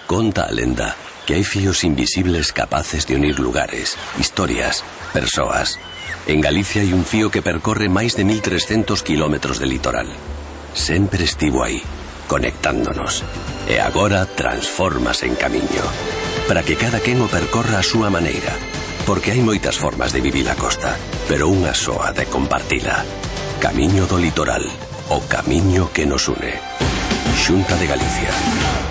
Conta a lenda que hai fíos invisibles capaces de unir lugares, historias, persoas. En Galicia hai un fío que percorre máis de 1300 kilómetros de litoral. Sempre estivo aí, conectándonos. E agora transfórmase en camiño. Para que cada quen o percorra a súa maneira. Porque hai moitas formas de vivir a costa, pero unha soa de compartila. Camiño do litoral, o camiño que nos une. Xunta de Galicia.